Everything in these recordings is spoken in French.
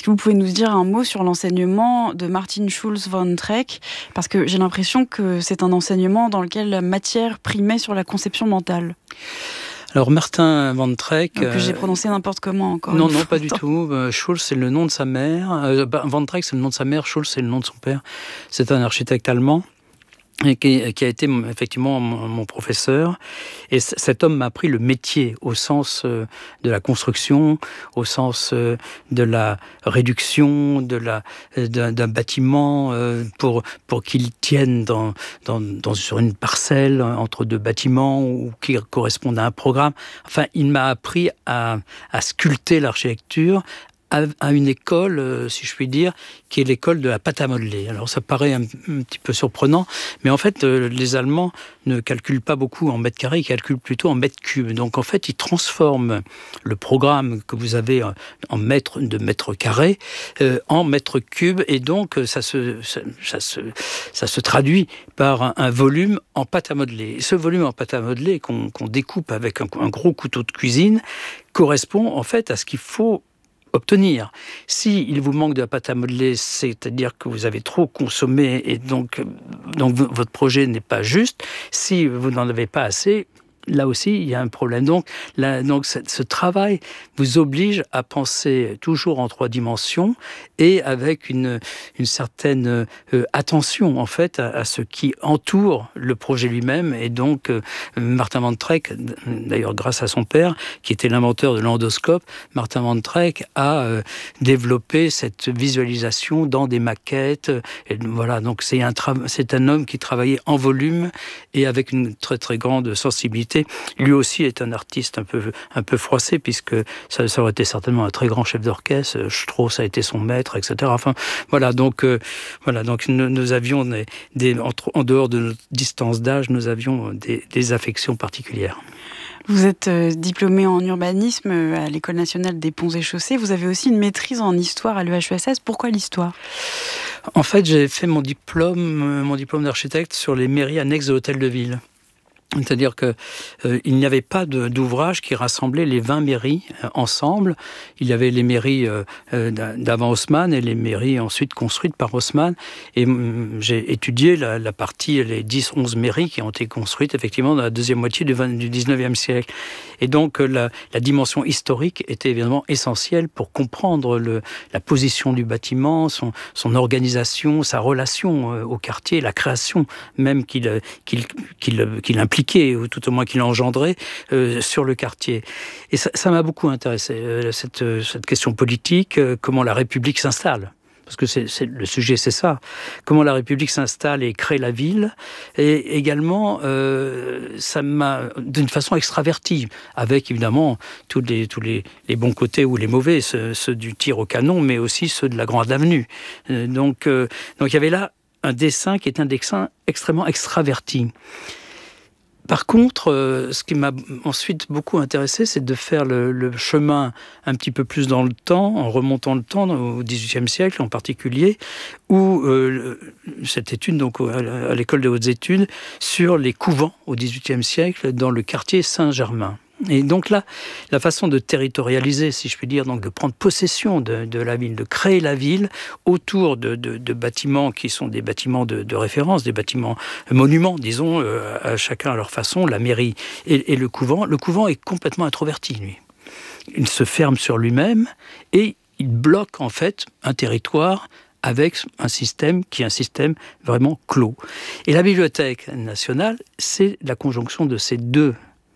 que vous pouvez nous dire un mot sur l'enseignement de Martin Schulz von Treck? Parce que j'ai l'impression que c'est un enseignement dans lequel la matière primait sur la conception mentale. Alors Martin von Treck... Que j'ai prononcé n'importe comment encore. Non, pas du tout. Schulz, c'est le nom de sa mère. Von Treck, c'est le nom de sa mère. Schulz, c'est le nom de son père. C'est un architecte allemand. Et qui a été effectivement mon professeur. Et cet homme m'a appris le métier au sens de la construction, au sens de la réduction d'un bâtiment pour qu'il tienne sur une parcelle entre deux bâtiments ou qui correspondent à un programme. Enfin, il m'a appris à sculpter l'architecture à une école, si je puis dire, qui est l'école de la pâte à modeler. Alors ça paraît un petit peu surprenant, mais en fait, les Allemands ne calculent pas beaucoup en mètres carrés, ils calculent plutôt en mètres cubes. Donc en fait, ils transforment le programme que vous avez en mètres carrés en mètres cubes, et donc ça se traduit par un volume en pâte à modeler. Et ce volume en pâte à modeler qu'on découpe avec un gros couteau de cuisine correspond en fait à ce qu'il faut obtenir. Si il vous manque de la pâte à modeler, c'est-à-dire que vous avez trop consommé et donc votre projet n'est pas juste. Si vous n'en avez pas assez, là aussi, il y a un problème. Donc ce travail vous oblige à penser toujours en 3 dimensions et avec une certaine attention, en fait, à ce qui entoure le projet lui-même. Et donc, Martin von Treck, d'ailleurs grâce à son père, qui était l'inventeur de l'endoscope, Martin von Treck a développé cette visualisation dans des maquettes. Et voilà, donc c'est un homme qui travaillait en volume et avec une très très grande sensibilité. Lui aussi est un artiste un peu froissé, puisque ça aurait été certainement un très grand chef d'orchestre. Strauss a été son maître, etc. Enfin, voilà. Donc nous avions en dehors de notre distance d'âge, nous avions des affections particulières. Vous êtes diplômé en urbanisme à l'École nationale des ponts et chaussées. Vous avez aussi une maîtrise en histoire à l'EHESS. Pourquoi l'histoire ? En fait, j'ai fait mon diplôme d'architecte sur les mairies annexes de l'hôtel de ville. C'est-à-dire que il n'y avait pas d'ouvrage qui rassemblait les 20 mairies ensemble. Il y avait les mairies d'avant Haussmann et les mairies ensuite construites par Haussmann. Et j'ai étudié la partie, les 10-11 mairies qui ont été construites effectivement dans la deuxième moitié du 19e siècle. Et donc la dimension historique était évidemment essentielle pour comprendre la position du bâtiment, son organisation, sa relation au quartier, la création même qu'il implique, ou tout au moins qu'il a engendré sur le quartier. Et ça m'a beaucoup intéressé, cette question politique, comment la République s'installe. Parce que le sujet, c'est ça. Comment la République s'installe et crée la ville. Et également, ça m'a, d'une façon extravertie, avec évidemment tous les bons côtés ou les mauvais, ceux du tir au canon, mais aussi ceux de la Grande Avenue. Donc il y avait là un dessin qui est un dessin extrêmement extraverti. Par contre, ce qui m'a ensuite beaucoup intéressé, c'est de faire le chemin un petit peu plus dans le temps, en remontant le temps au XVIIIe siècle en particulier, où cette étude, donc à l'École des hautes études, sur les couvents au XVIIIe siècle dans le quartier Saint-Germain. Et donc là, la façon de territorialiser, si je puis dire, donc de prendre possession de la ville, de créer la ville autour de bâtiments qui sont des bâtiments de référence, des bâtiments monuments, disons, à chacun à leur façon, la mairie et le couvent. Le couvent est complètement introverti, lui. Il se ferme sur lui-même et il bloque en fait un territoire avec un système qui est un système vraiment clos. Et la Bibliothèque nationale, c'est la conjonction de ces deux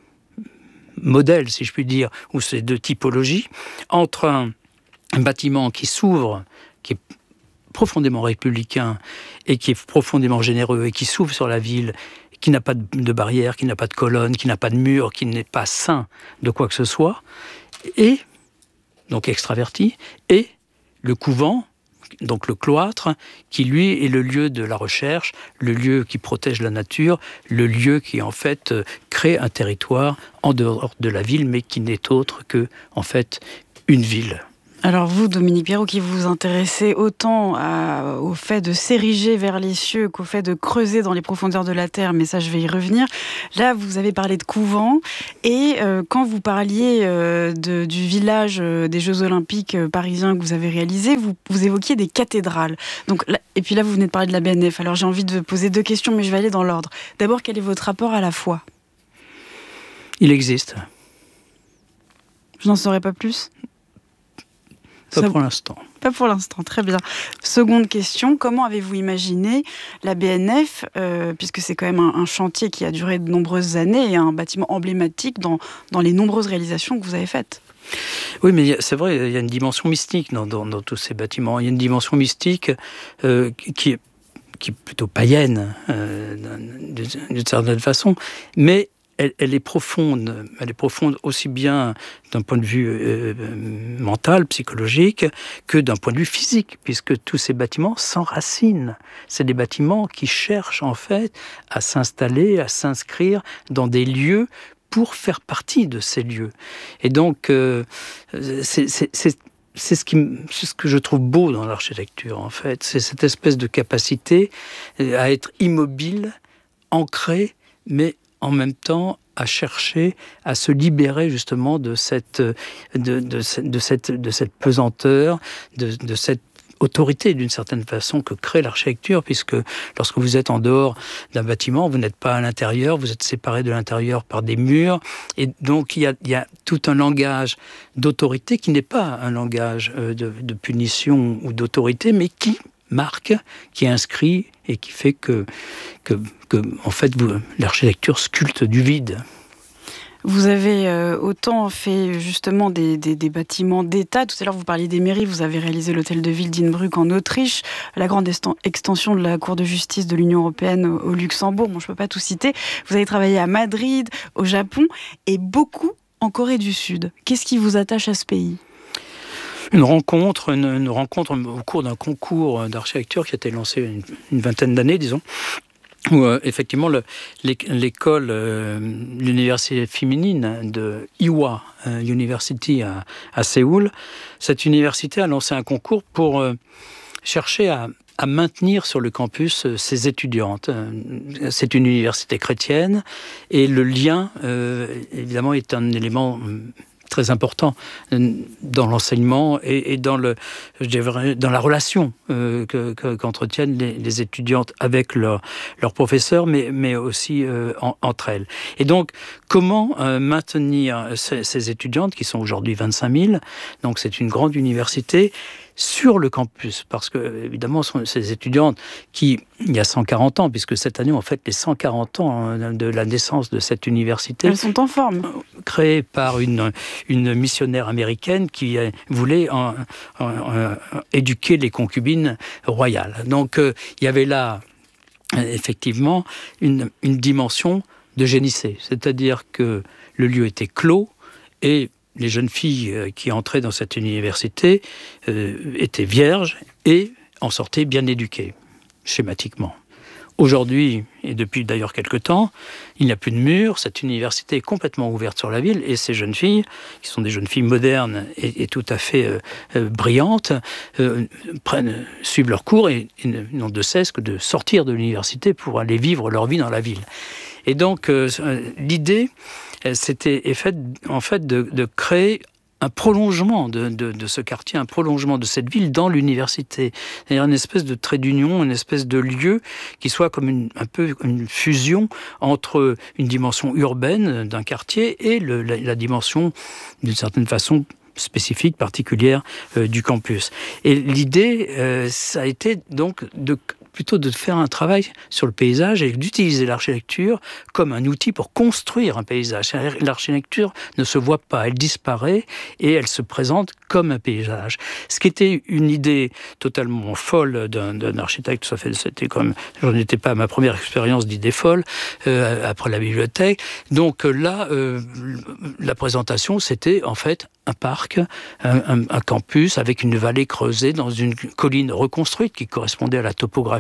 modèles, si je puis dire, ou ces deux typologies, entre un bâtiment qui s'ouvre, qui est profondément républicain et qui est profondément généreux et qui s'ouvre sur la ville, qui n'a pas de barrière, qui n'a pas de colonne, qui n'a pas de mur, qui n'est pas ceint de quoi que ce soit, et donc extraverti, et le couvent, donc le cloître, qui lui est le lieu de la recherche, le lieu qui protège la nature, le lieu qui en fait crée un territoire en dehors de la ville, mais qui n'est autre que en fait une ville. Alors vous, Dominique Perrault, qui vous intéressez autant au fait de s'ériger vers les cieux qu'au fait de creuser dans les profondeurs de la terre, mais ça je vais y revenir. Là, vous avez parlé de couvent, et quand vous parliez du village des Jeux Olympiques parisiens que vous avez réalisé, vous évoquiez des cathédrales. Donc, là, et puis là, vous venez de parler de la BNF. Alors j'ai envie de poser 2 questions, mais je vais aller dans l'ordre. D'abord, quel est votre rapport à la foi ? Il existe. Je n'en saurais pas plus ? Pas pour l'instant. Pas pour l'instant, très bien. Seconde question, comment avez-vous imaginé la BNF, puisque c'est quand même un chantier qui a duré de nombreuses années et un bâtiment emblématique dans les nombreuses réalisations que vous avez faites ? Oui, mais c'est vrai, il y a une dimension mystique dans tous ces bâtiments. Il y a une dimension mystique qui est plutôt païenne, d'une certaine façon, mais elle est profonde. Elle est profonde aussi bien d'un point de vue mental, psychologique, que d'un point de vue physique, puisque tous ces bâtiments s'enracinent. C'est des bâtiments qui cherchent en fait à s'installer, à s'inscrire dans des lieux pour faire partie de ces lieux. Et donc, c'est ce que je trouve beau dans l'architecture, en fait. C'est cette espèce de capacité à être immobile, ancré, mais en même temps à chercher à se libérer justement de cette pesanteur, de cette autorité d'une certaine façon que crée l'architecture, puisque lorsque vous êtes en dehors d'un bâtiment, vous n'êtes pas à l'intérieur, vous êtes séparé de l'intérieur par des murs, et donc il y a tout un langage d'autorité qui n'est pas un langage de punition ou d'autorité, mais qui marque, qui inscrit et qui fait que en fait, l'architecture sculpte du vide. Vous avez autant fait justement des bâtiments d'État. Tout à l'heure, vous parliez des mairies. Vous avez réalisé l'hôtel de ville d'Innsbruck en Autriche, la grande extension de la Cour de justice de l'Union européenne au Luxembourg. Bon, je ne peux pas tout citer. Vous avez travaillé à Madrid, au Japon et beaucoup en Corée du Sud. Qu'est-ce qui vous attache à ce pays ? Une rencontre au cours d'un concours d'architecture qui a été lancé une vingtaine d'années, disons, où effectivement l'école, l'université féminine de Ewha University à Séoul, cette université a lancé un concours pour chercher à maintenir sur le campus ses étudiantes. C'est une université chrétienne et le lien, évidemment, est un élément très important dans l'enseignement et dans la relation qu'entretiennent les étudiantes avec leurs professeurs, mais aussi entre elles. Et donc, comment maintenir ces étudiantes, qui sont aujourd'hui 25 000, donc c'est une grande université, sur le campus, parce que, évidemment, ce sont ces étudiantes qui, il y a 140 ans, puisque cette année, on fête les 140 ans de la naissance de cette université. Elles sont en forme. Créée par une missionnaire américaine qui voulait éduquer les concubines royales. Donc, il y avait là, effectivement, une dimension de génisée, c'est-à-dire que le lieu était clos et les jeunes filles qui entraient dans cette université étaient vierges et en sortaient bien éduquées, schématiquement. Aujourd'hui, et depuis d'ailleurs quelque temps, il n'y a plus de murs, cette université est complètement ouverte sur la ville, et ces jeunes filles, qui sont des jeunes filles modernes et tout à fait brillantes, suivent leurs cours et n'ont de cesse que de sortir de l'université pour aller vivre leur vie dans la ville. Et donc, l'idée, c'était en fait de créer un prolongement de ce quartier, un prolongement de cette ville dans l'université. C'est-à-dire une espèce de trait d'union, une espèce de lieu qui soit comme un peu une fusion entre une dimension urbaine d'un quartier et la dimension, d'une certaine façon, spécifique, particulière du campus. Et l'idée, ça a été donc plutôt de faire un travail sur le paysage et d'utiliser l'architecture comme un outil pour construire un paysage. L'architecture ne se voit pas, elle disparaît et elle se présente comme un paysage. Ce qui était une idée totalement folle d'un architecte, j'en étais pas à ma première expérience d'idée folle après la bibliothèque. Donc là, la présentation, c'était en fait un parc, un campus avec une vallée creusée dans une colline reconstruite qui correspondait à la topographie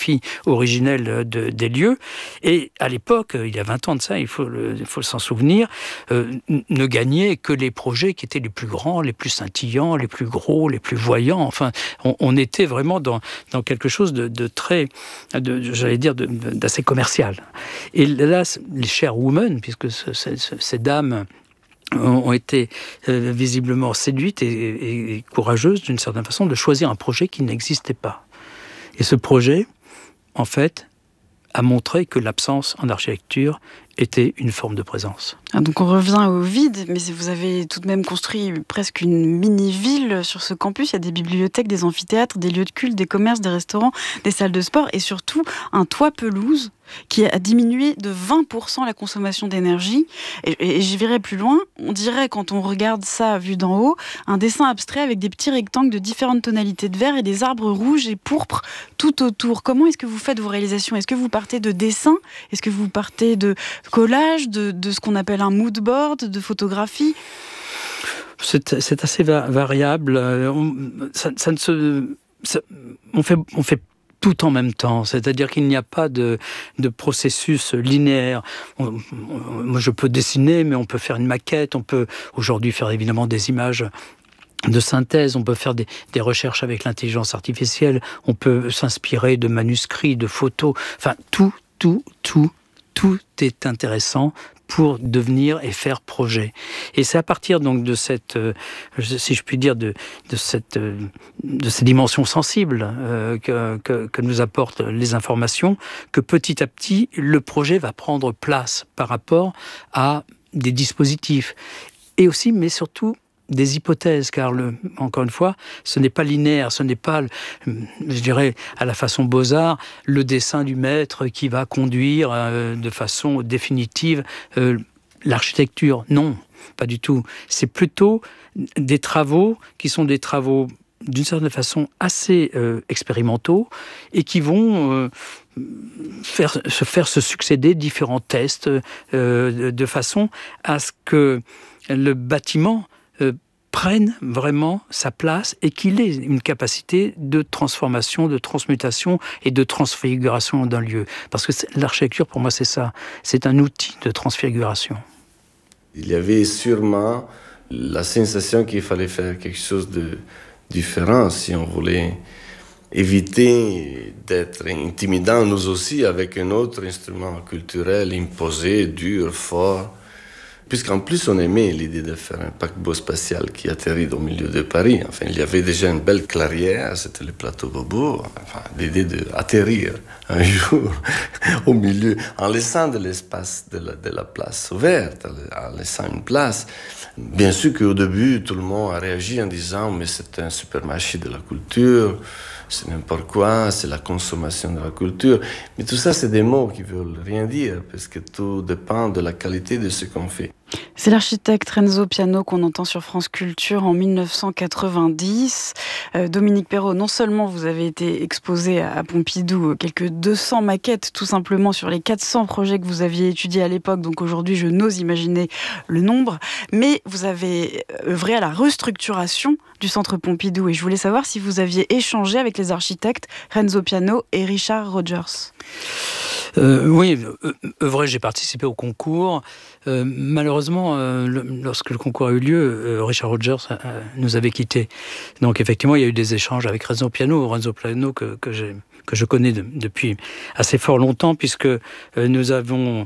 cartographie originelle des lieux. Et à l'époque, il y a 20 ans de ça, il faut s'en souvenir, ne gagnaient que les projets qui étaient les plus grands, les plus scintillants, les plus gros, les plus voyants. Enfin, on était vraiment dans quelque chose de très, j'allais dire, d'assez commercial. Et là, les chairwomen, puisque ces dames ont été visiblement séduites et courageuses, d'une certaine façon, de choisir un projet qui n'existait pas. Et ce projet, en fait, a montré que l'absence en architecture était une forme de présence. Donc on revient au vide, mais vous avez tout de même construit presque une mini-ville sur ce campus. Il y a des bibliothèques, des amphithéâtres, des lieux de culte, des commerces, des restaurants, des salles de sport et surtout un toit pelouse qui a diminué de 20% la consommation d'énergie. Et j'y verrai plus loin, on dirait quand on regarde ça vu d'en haut, un dessin abstrait avec des petits rectangles de différentes tonalités de vert et des arbres rouges et pourpres tout autour. Comment est-ce que vous faites vos réalisations ? Est-ce que vous partez de dessins ? Est-ce que vous partez de collage, de ce qu'on appelle un mood board, de photographie ? C'est assez variable. On fait tout en même temps, c'est-à-dire qu'il n'y a pas de processus linéaire. Moi, je peux dessiner, mais on peut faire une maquette, on peut aujourd'hui faire évidemment des images de synthèse, on peut faire des recherches avec l'intelligence artificielle, on peut s'inspirer de manuscrits, de photos, enfin tout est intéressant pour devenir et faire projet. Et c'est à partir donc de cette, si je puis dire, de ces dimensions sensibles que nous apportent les informations, que petit à petit, le projet va prendre place par rapport à des dispositifs. Et aussi, mais surtout, des hypothèses, car encore une fois, ce n'est pas linéaire, ce n'est pas, je dirais, à la façon Beaux-Arts, le dessin du maître qui va conduire de façon définitive l'architecture. Non, pas du tout. C'est plutôt des travaux qui sont des travaux d'une certaine façon assez expérimentaux et qui vont faire se succéder différents tests de façon à ce que le bâtiment prenne vraiment sa place et qu'il ait une capacité de transformation, de transmutation et de transfiguration d'un lieu. Parce que l'architecture, pour moi, c'est ça. C'est un outil de transfiguration. Il y avait sûrement la sensation qu'il fallait faire quelque chose de différent si on voulait éviter d'être intimidant, nous aussi, avec un autre instrument culturel imposé, dur, fort. Puisqu'en plus, on aimait l'idée de faire un paquebot spatial qui atterrit au milieu de Paris. Enfin, il y avait déjà une belle clairière, c'était le plateau Beaubourg. Enfin, l'idée d'atterrir un jour au milieu, en laissant de l'espace de la place ouverte, en laissant une place. Bien sûr qu'au début, tout le monde a réagi en disant « mais c'est un supermarché de la culture ». C'est n'importe quoi, c'est la consommation de la culture. Mais tout ça, c'est des mots qui ne veulent rien dire, parce que tout dépend de la qualité de ce qu'on fait. C'est l'architecte Renzo Piano qu'on entend sur France Culture en 1990. Dominique Perrault, non seulement vous avez été exposé à Pompidou quelques 200 maquettes tout simplement sur les 400 projets que vous aviez étudiés à l'époque, donc aujourd'hui je n'ose imaginer le nombre, mais vous avez œuvré à la restructuration du Centre Pompidou et je voulais savoir si vous aviez échangé avec les architectes Renzo Piano et Richard Rogers. Oui, œuvré, j'ai participé au concours. Malheureusement, lorsque le concours a eu lieu, Richard Rogers nous avait quittés. Donc effectivement, il y a eu des échanges avec Renzo Piano que je connais depuis assez fort longtemps, puisque nous avons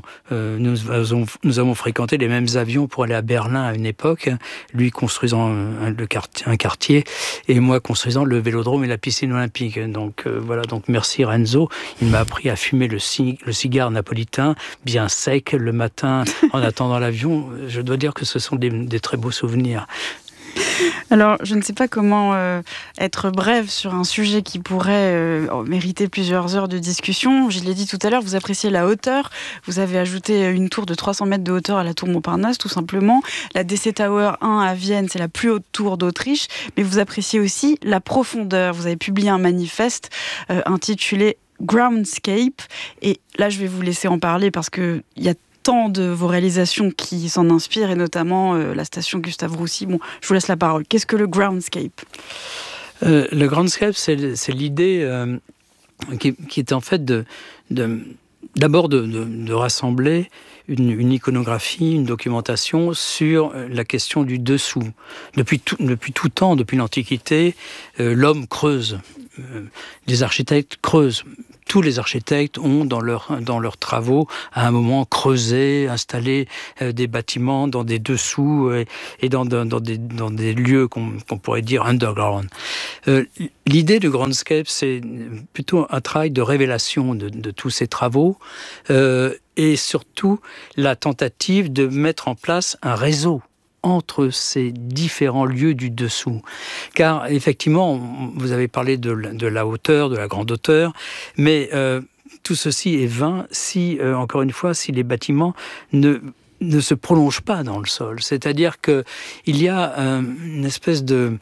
fréquenté les mêmes avions pour aller à Berlin à une époque, lui construisant un quartier et moi construisant le vélodrome et la piscine olympique. Donc voilà, donc merci Renzo, il m'a appris à fumer le cigare napolitain bien sec le matin en attendant l'avion. Je dois dire que ce sont des très beaux souvenirs. Alors, je ne sais pas comment être brève sur un sujet qui pourrait mériter plusieurs heures de discussion. Je l'ai dit tout à l'heure, vous appréciez la hauteur. Vous avez ajouté une tour de 300 mètres de hauteur à la tour Montparnasse, tout simplement. La DC Tower 1 à Vienne, c'est la plus haute tour d'Autriche. Mais vous appréciez aussi la profondeur. Vous avez publié un manifeste intitulé Groundscape. Et là, je vais vous laisser en parler parce qu'il y a tant de vos réalisations qui s'en inspirent, et notamment la station Gustave Roussy. Bon, je vous laisse la parole. Qu'est-ce que le Groundscape ? Le Groundscape, c'est l'idée qui est en fait d'abord de rassembler une iconographie, une documentation sur la question du dessous. Depuis tout temps, depuis l'Antiquité, l'homme creuse. Les architectes creusent. Tous les architectes ont, dans leurs travaux, à un moment creusé, installé des bâtiments dans des dessous et dans des lieux qu'on pourrait dire underground. L'idée du Groundscape, c'est plutôt un travail de révélation de tous ces travaux et surtout la tentative de mettre en place un réseau entre ces différents lieux du dessous. Car effectivement, vous avez parlé de la hauteur, de la grande hauteur, mais tout ceci est vain si, encore une fois, si les bâtiments ne se prolongent pas dans le sol. C'est-à-dire qu'il y a une espèce de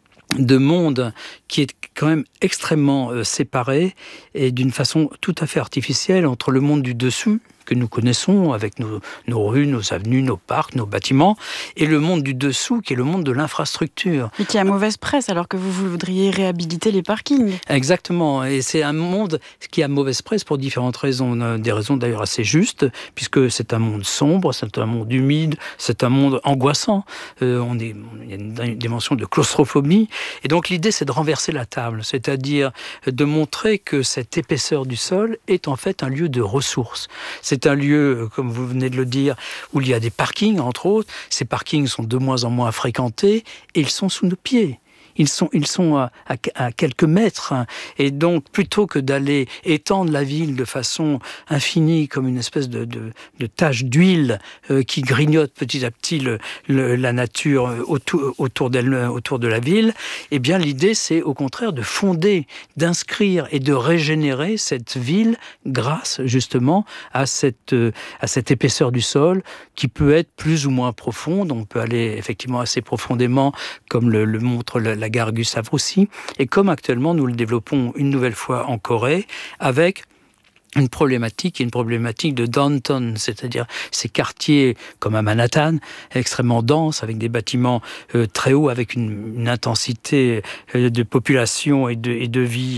monde qui est quand même extrêmement séparé et d'une façon tout à fait artificielle entre le monde du dessous, que nous connaissons avec nos rues, nos avenues, nos parcs, nos bâtiments, et le monde du dessous qui est le monde de l'infrastructure. Et qui a mauvaise presse alors que vous voudriez réhabiliter les parkings. Exactement, et c'est un monde qui a mauvaise presse pour différentes raisons, des raisons d'ailleurs assez justes, puisque c'est un monde sombre, c'est un monde humide, c'est un monde angoissant, il y a une dimension de claustrophobie, et donc l'idée c'est de renverser la table, c'est-à-dire de montrer que cette épaisseur du sol est en fait un lieu de ressources. C'est un lieu, comme vous venez de le dire, où il y a des parkings, entre autres. Ces parkings sont de moins en moins fréquentés et ils sont sous nos pieds. Ils sont à quelques mètres. Et donc, plutôt que d'aller étendre la ville de façon infinie, comme une espèce de tache d'huile qui grignote petit à petit la nature autour de la ville, eh bien, l'idée, c'est au contraire de fonder, d'inscrire et de régénérer cette ville grâce, justement, à cette épaisseur du sol qui peut être plus ou moins profonde. On peut aller effectivement assez profondément, comme le montre la gare Gustave Roussy, et comme actuellement nous le développons une nouvelle fois en Corée, avec une problématique de downtown, c'est-à-dire ces quartiers comme à Manhattan, extrêmement denses, avec des bâtiments très hauts, avec une intensité de population et de vie,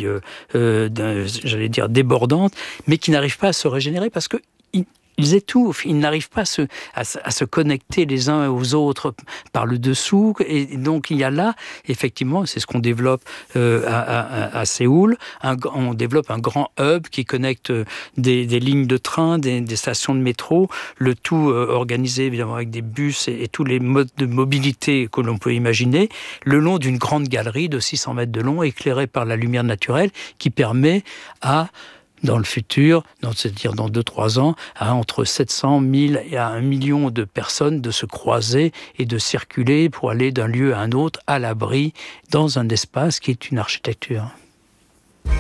j'allais dire, débordante, mais qui n'arrivent pas à se régénérer parce que ils étouffent, ils n'arrivent pas à se connecter les uns aux autres par le dessous. Et donc, il y a là, effectivement, c'est ce qu'on développe à Séoul, on développe un grand hub qui connecte des lignes de train, des stations de métro, le tout organisé évidemment avec des bus et tous les modes de mobilité que l'on peut imaginer, le long d'une grande galerie de 600 mètres de long, éclairée par la lumière naturelle, qui permet dans le futur, c'est-à-dire dans 2-3 ans, à entre 700 000 et à 1 million de personnes de se croiser et de circuler pour aller d'un lieu à un autre à l'abri dans un espace qui est une architecture.